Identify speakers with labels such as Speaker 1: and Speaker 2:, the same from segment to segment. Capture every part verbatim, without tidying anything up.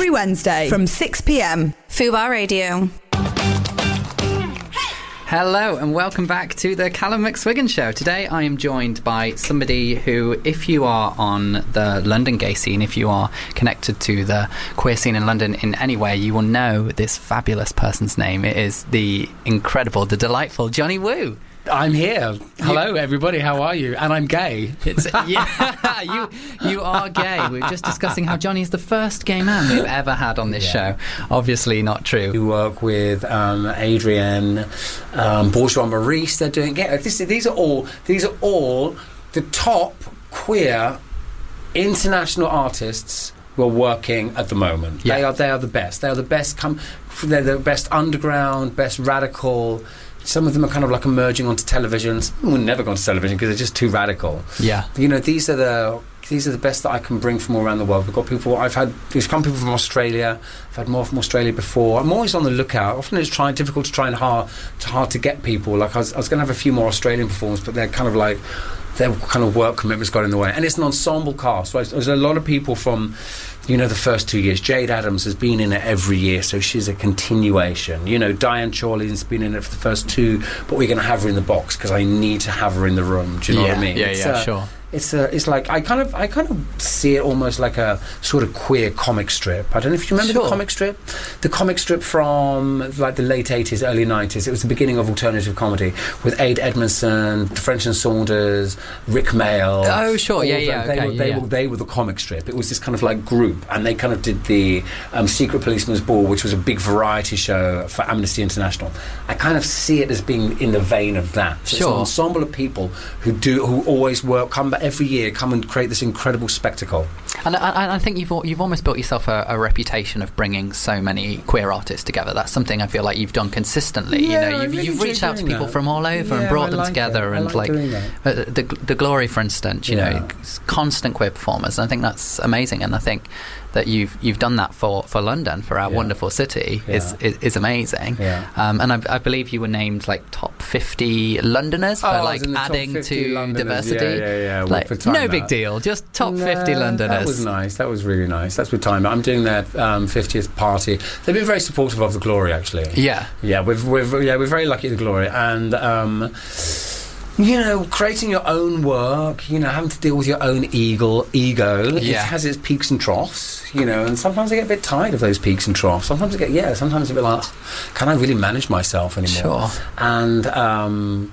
Speaker 1: every Wednesday from six p.m.
Speaker 2: Fubar Radio.
Speaker 3: Hello and welcome back to the Callum McSwiggan Show. Today I am joined by somebody who, if you are on the London gay scene, if you are connected to the queer scene in London in any way, you will know this fabulous person's name. It is the incredible, the delightful Johnny Wu.
Speaker 4: I'm here. Hello, everybody. How are you? And I'm gay.
Speaker 3: It's, yeah, you you are gay. We were just discussing how Johnny is the first gay man we've ever had on this
Speaker 4: Yeah.
Speaker 3: show. Obviously not true.
Speaker 4: We work with um, Adrienne, um, Bourgeois Maurice. They're doing. Yeah, this, these are all. These are all the top queer international artists who are working at the moment.
Speaker 3: Yeah.
Speaker 4: They are. They are the best. They are the best. Come. They're the best underground, best radical. Some of them are kind of like emerging onto television. Some will never go onto television because they're just too radical.
Speaker 3: Yeah.
Speaker 4: You know, these are the these are the best that I can bring from all around the world. We've got people. I've had there's come people from Australia. I've had more from Australia before. I'm always on the lookout. Often it's trying difficult to try and hard to hard to get people. Like I was, I was going to have a few more Australian performers, but they're kind of like their kind of work commitments got in the way. And it's an ensemble cast. Right? There's a lot of people from, you know, the first two years. Jade Adams has been in it every year, so she's a continuation. You know, Diane Chorley's been in it for the first two, but we're going to have her in the box because I need to have her in the room. Do you know
Speaker 3: yeah,
Speaker 4: what I mean?
Speaker 3: Yeah,
Speaker 4: it's,
Speaker 3: yeah,
Speaker 4: uh,
Speaker 3: sure.
Speaker 4: It's a, it's like I kind of, I kind of see it almost like a sort of queer comic strip. I don't know if you remember
Speaker 3: Sure.
Speaker 4: the comic strip, the comic strip from like the late eighties, early nineties. It was the beginning of alternative comedy with Ade Edmondson, French and Saunders, Rick Mayall.
Speaker 3: Oh, sure,
Speaker 4: all
Speaker 3: yeah,
Speaker 4: of them.
Speaker 3: yeah,
Speaker 4: They
Speaker 3: okay,
Speaker 4: were, they
Speaker 3: yeah.
Speaker 4: were, they were the comic strip. It was this kind of like group, and they kind of did the um, Secret Policeman's Ball, which was a big variety show for Amnesty International. I kind of see it as being in the vein of that. So
Speaker 3: Sure.
Speaker 4: It's an ensemble of people who do, who always work, come back every year, come and create this incredible spectacle.
Speaker 3: And I, I think you've al- you've almost built yourself a, a reputation of bringing so many queer artists together. That's something I feel like you've done consistently.
Speaker 4: Yeah,
Speaker 3: you know,
Speaker 4: I
Speaker 3: you've,
Speaker 4: really
Speaker 3: you've reached
Speaker 4: enjoy
Speaker 3: out to
Speaker 4: doing
Speaker 3: people
Speaker 4: that.
Speaker 3: from all over
Speaker 4: Yeah,
Speaker 3: and brought
Speaker 4: I
Speaker 3: them
Speaker 4: like
Speaker 3: together,
Speaker 4: it. I
Speaker 3: and
Speaker 4: like doing that.
Speaker 3: uh, the the Glory, for instance. You
Speaker 4: Yeah.
Speaker 3: know, constant queer performers. And I think that's amazing. And I think that you've you've done that for, for London, for our
Speaker 4: Yeah.
Speaker 3: wonderful city,
Speaker 4: Yeah.
Speaker 3: is, is is amazing.
Speaker 4: Yeah.
Speaker 3: Um, and I, I believe you were named like top fifty Londoners for
Speaker 4: Oh, I was
Speaker 3: like
Speaker 4: in the top
Speaker 3: adding
Speaker 4: fifty
Speaker 3: to
Speaker 4: Londoners.
Speaker 3: diversity.
Speaker 4: Yeah, yeah, yeah. Well,
Speaker 3: Like,
Speaker 4: for Time
Speaker 3: no big
Speaker 4: Out.
Speaker 3: deal. Just top
Speaker 4: No,
Speaker 3: fifty Londoners.
Speaker 4: That was nice. That was really nice. That's with Time Out. I'm doing their um, fiftieth party. They've been very supportive of the Glory, actually.
Speaker 3: Yeah.
Speaker 4: Yeah, we're, we're yeah we're very lucky at the Glory, and um, you know, creating your own work, you know, having to deal with your own ego, ego,
Speaker 3: Yeah.
Speaker 4: it has its peaks and troughs, you know, and sometimes I get a bit tired of those peaks and troughs. Sometimes I get yeah, sometimes a bit like, can I really manage myself anymore?
Speaker 3: Sure.
Speaker 4: And um,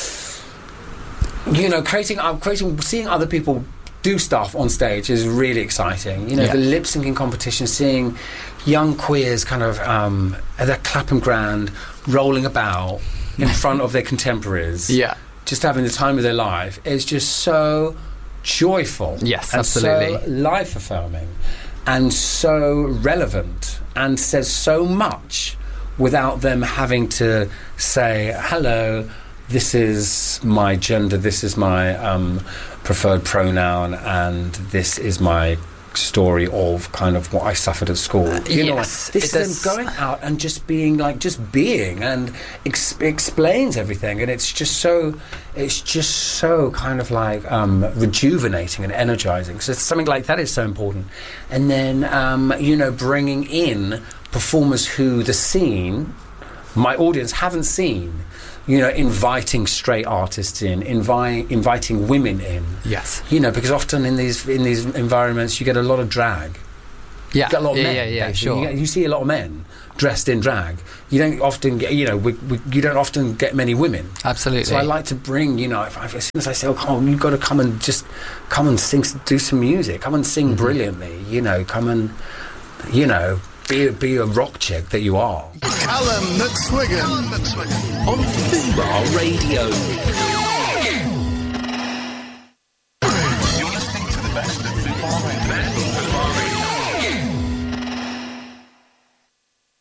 Speaker 4: you know, creating, uh, creating, seeing other people do stuff on stage is really exciting. You know,
Speaker 3: Yeah.
Speaker 4: the lip syncing competition, seeing young queers kind of um, at their Clapham Grand rolling about in front of their contemporaries,
Speaker 3: Yeah.
Speaker 4: just having the time of their life, is just so joyful.
Speaker 3: Yes,
Speaker 4: and
Speaker 3: absolutely.
Speaker 4: so life affirming and so relevant and says so much without them having to say, hello, this is my gender, this is my um, preferred pronoun, and this is my story of kind of what I suffered at school. You know,
Speaker 3: yes,
Speaker 4: this
Speaker 3: it
Speaker 4: is them
Speaker 3: does-
Speaker 4: going out and just being like, just being, and ex- explains everything, and it's just so, it's just so kind of like um, rejuvenating and energizing. So something like that is so important. And then, um, you know, bringing in performers who the scene, my audience haven't seen. You know, inviting straight artists in, invi- inviting women in.
Speaker 3: Yes.
Speaker 4: You know, because often in these in these environments, you get a lot of drag.
Speaker 3: Yeah.
Speaker 4: You get a lot of
Speaker 3: yeah,
Speaker 4: men.
Speaker 3: yeah, yeah,
Speaker 4: basically.
Speaker 3: sure.
Speaker 4: You, get, you see a lot of men dressed in drag. You don't often get, you know, we, we, you don't often get many women.
Speaker 3: Absolutely.
Speaker 4: So I like to bring, you know, if, if, as soon as I say, oh, come on, you've got to come and just come and sing, do some music, come and sing
Speaker 3: Mm-hmm.
Speaker 4: brilliantly. You know, come and, you know, be be a rock chick that you are.
Speaker 5: Callum McSwiggan on Fubar Radio.